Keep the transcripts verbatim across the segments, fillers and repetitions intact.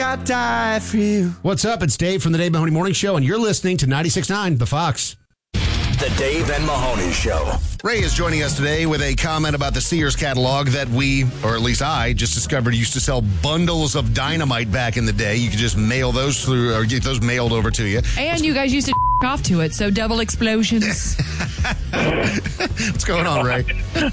I die for you. What's up? It's Dave from the Dave Mahoney Morning Show, and you're listening to ninety-six point nine The Fox. The Dave and Mahoney Show. Ray is joining us today with a comment about the Sears catalog that we, or at least I, just discovered used to sell bundles of dynamite back in the day. You could just mail those through, or get those mailed over to you. And you guys used to off to it, so double explosions. What's going on, Ray?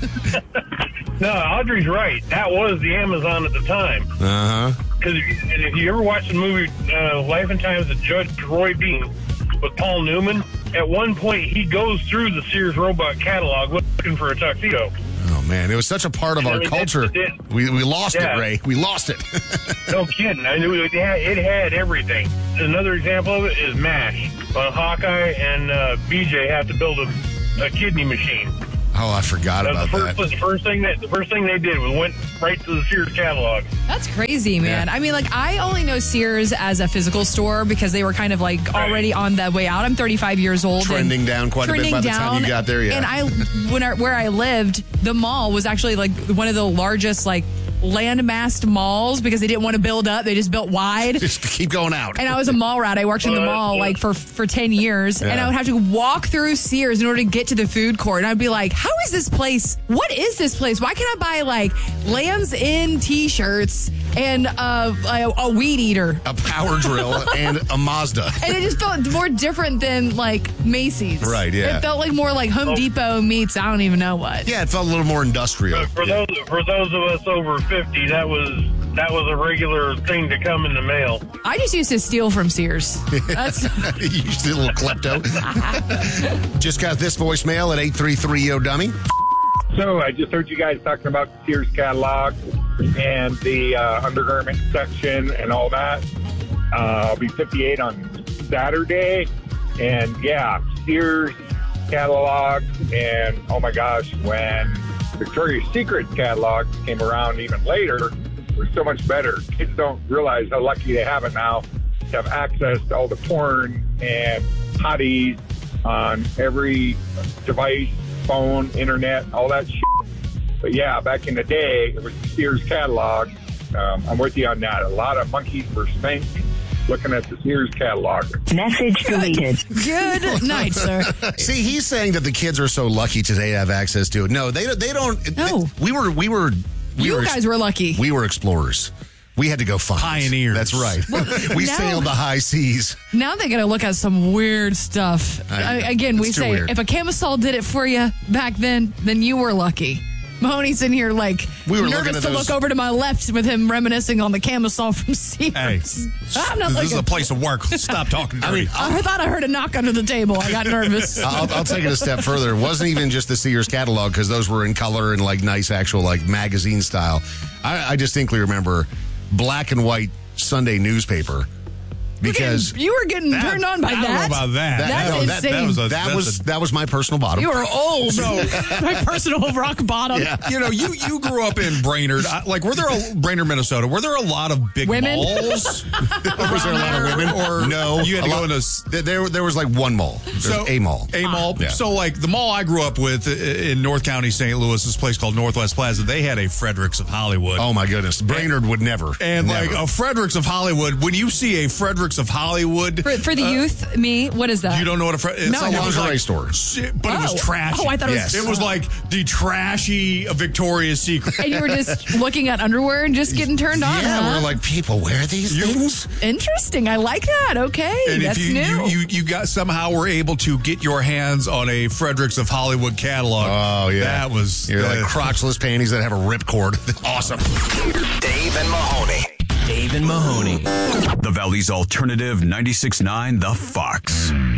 No, Audrey's right. That was the Amazon at the time. Uh-huh. Because if, if you ever watched the movie uh, Life and Times of Judge Roy Bean with Paul Newman, at one point he goes through the Sears robot catalog looking for a tuxedo. Oh, man. It was such a part of I our mean, culture. it, it, we we lost yeah. it, Ray. We lost it. No kidding. I knew it had, it had everything. Another example of it is MASH. When Hawkeye and uh, B J have to build a, a kidney machine. Oh, I forgot That was about the first, that. The first thing that the first thing they did was went right to the Sears catalog. That's crazy, man. Yeah. I mean, like, I only know Sears as a physical store because they were kind of like already on the way out. I'm thirty-five years old. Trending and down quite a bit trending by the down, time you got there, yeah. And I, when I, where I lived, the mall was actually like one of the largest, like, landmassed malls because they didn't want to build up. They just built wide. Just keep going out. And I was a mall rat. I worked in the mall like for, for ten years. Yeah. And I would have to walk through Sears in order to get to the food court. And I'd be like, how is this place? What is this place? Why can't I buy like Lambs Inn t-shirts and uh, a, a weed eater? A power drill and a Mazda. And it just felt more different than like Macy's. Right, yeah. It felt like more like Home Depot meets I don't even know what. Yeah, it felt a little more industrial. For Yeah. those for those of us over fifty, that was that was a regular thing to come in the mail. I just used to steal from Sears. That's You just did a little klepto. Just got this voicemail at eight three three O Dummy. So I just heard you guys talking about the Sears catalog and the uh, undergarment section and all that. Uh, I'll be fifty-eight on Saturday. And yeah, Sears catalog. And oh my gosh, when Victoria's Secret catalog came around even later, it was so much better. Kids don't realize how lucky they have it now to have access to all the porn and hotties on every device, phone, internet, all that shit. But yeah, back in the day, it was the Sears catalog. Um, I'm with you on that. A lot of monkeys were spanked looking at the Sears catalog. Message deleted. good night, sir. See, he's saying that the kids are so lucky today to have access to it. No, they don't. They don't. No. we were. We were. We You were, guys were lucky. We were explorers. We had to go find it. Pioneers. That's right. we now- sailed the high seas. Now they got to look at some weird stuff. I- I, again, we it's too say weird. if a camisole did it for you back then, then you were lucky. Mahoney's in here like We were looking nervous at to those- look over to my left with him reminiscing on the camisole from Sears. Hey, I'm not this is looking. a place of work. Stop talking dirty. I mean, I thought I heard a knock under the table. I got nervous. I'll, I'll take it a step further. It wasn't even just the Sears catalog because those were in color and like nice actual like magazine style. I, I distinctly remember black and white Sunday newspaper because you were getting That- turned on by I don't that. know about that. That's no, insane. that was a- that that's was a- that was my personal bottom. You were old. So- my personal rock bottom. Yeah. You know, you, you grew up in Brainerd. I- Like, were there a Brainerd, Minnesota? Were there a lot of big Women? malls? was there a lot of women? Or no, you had to a go lot- into s- There, there, there was like one mall. There So was a mall. A mall. Yeah. So, like the mall I grew up with i- in North County, Saint Louis, this place called Northwest Plaza. They had a Fredericks of Hollywood. Oh my goodness, Brainerd would never. And never. like a Fredericks of Hollywood, when you see a Fredericks of Hollywood, For, for the youth, me, what is that? you don't know what a Fred. It's No. like, it was lingerie like, store. shit, but it was Oh. trashy. Oh, I thought it was- It was like the trashy Victoria's Secret. And you were just looking at underwear and just getting turned on, yeah, huh? we're like people wear these things. Interesting. I like that. Okay. And That's if you, new. you, you you got somehow were able to get your hands on a Fredericks of Hollywood catalog. Oh yeah, that was You're uh, like crotchless panties that have a ripcord. Awesome. Dave and Mahoney. Dave and Mahoney. The Valley's alternative ninety-six point nine The Fox.